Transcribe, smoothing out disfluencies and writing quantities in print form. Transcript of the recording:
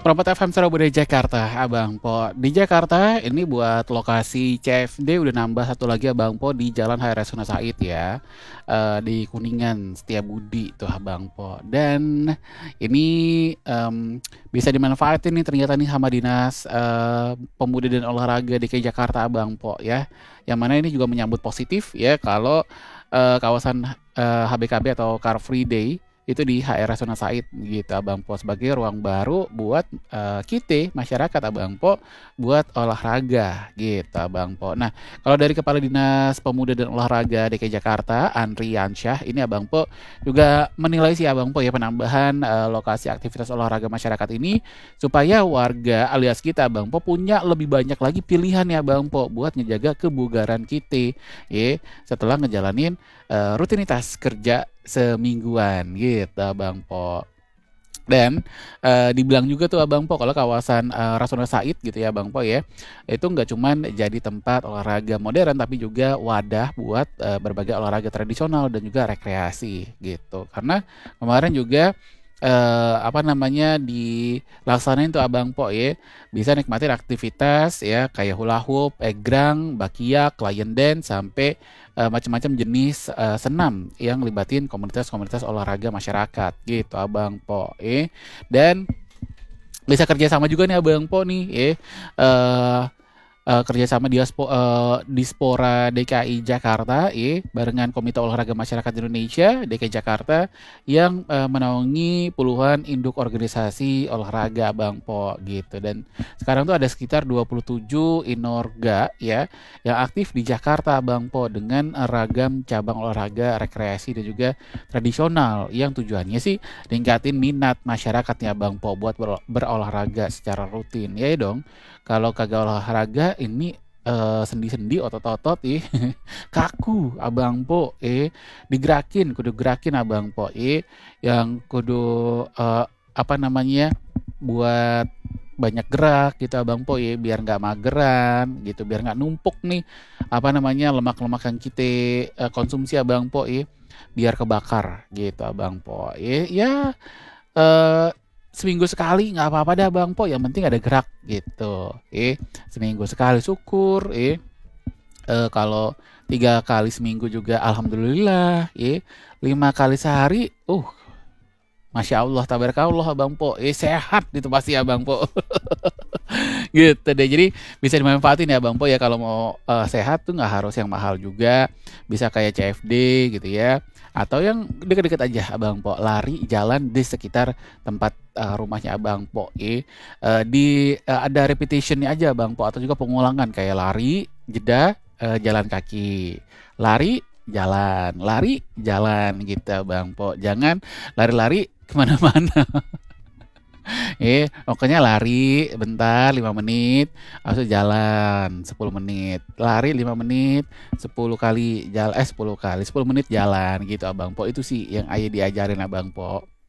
Perempatan FM Surabaya Jakarta, Abang Po. Di Jakarta ini buat lokasi CFD udah nambah satu lagi Abang Po di Jalan HRS Rasuna Said ya. Di Kuningan Setiabudi tuh Abang Po. Dan ini bisa dimanfaatin nih ternyata nih sama Dinas Pemuda dan Olahraga DKI Jakarta Abang Po ya. Yang mana ini juga menyambut positif ya kalau kawasan HBKB atau Car Free Day itu di HR Rasuna Said gitu Abang Po sebagai ruang baru buat kita masyarakat Abang Po buat olahraga gitu Abang Po. Nah, kalau dari Kepala Dinas Pemuda dan Olahraga DKI Jakarta Andri Yansyah ini Abang Po juga menilai sih Abang Po ya penambahan lokasi aktivitas olahraga masyarakat ini supaya warga alias kita Abang Po punya lebih banyak lagi pilihan ya Abang Po buat ngejaga kebugaran kita ya setelah ngejalanin rutinitas kerja semingguan gitu Abang Po. Dan dibilang juga tuh Abang Po kalau kawasan Rasuna Said gitu ya Abang Po ya itu nggak cuman jadi tempat olahraga modern tapi juga wadah buat berbagai olahraga tradisional dan juga rekreasi gitu karena kemarin juga apa namanya dilaksanain tuh Abang Po ya bisa nikmatin aktivitas ya kayak hula hoop, egrang, bakiak, lion dance sampai macam-macam jenis senam yang libatin komunitas-komunitas olahraga masyarakat gitu Abang Po dan bisa kerja sama juga nih Abang Po nih eh kerjasama Dispora DKI Jakarta barengan Komite Olahraga Masyarakat Indonesia DKI Jakarta yang menaungi puluhan induk organisasi olahraga Bang Po gitu dan sekarang tuh ada sekitar 27 inorga ya yang aktif di Jakarta Bang Po dengan ragam cabang olahraga rekreasi dan juga tradisional yang tujuannya sih ningkatin minat masyarakatnya Bang Po buat berolahraga secara rutin ya dong. Kalau kagak olahraga ini sendi-sendi otot-otot kaku Abang Po digerakin kudu gerakin Abang Po yang kudu apa namanya buat banyak gerak gitu Abang Po biar nggak mageran gitu biar nggak numpuk nih apa namanya lemak-lemak yang kita konsumsi Abang Po biar kebakar gitu Abang Po ya eh seminggu sekali nggak apa-apa dah Bang Po, yang penting ada gerak gitu. Seminggu sekali syukur, kalau 3 kali seminggu juga alhamdulillah, 5 kali sehari, Masya Allah, tabarakallah Abang Po, sehat itu pasti Abang Po. Gitu deh. Jadi bisa dimanfaatin ya Bang Po ya kalau mau sehat tuh nggak harus yang mahal juga. Bisa kayak CFD gitu ya. Atau yang deket-deket aja Abang Po, lari jalan di sekitar tempat rumahnya Abang Po. Ada repetitionnya aja Bang Po atau juga pengulangan kayak lari, jeda, jalan kaki. Lari, jalan gitu Bang Po. Jangan lari-lari kemana-mana. Pokoknya lari bentar 5 menit, habis itu jalan 10 menit. Lari 5 menit, 10 kali jalan 10 kali, 10 menit jalan gitu Abang Po. Itu sih yang ayah diajarin Abang Po.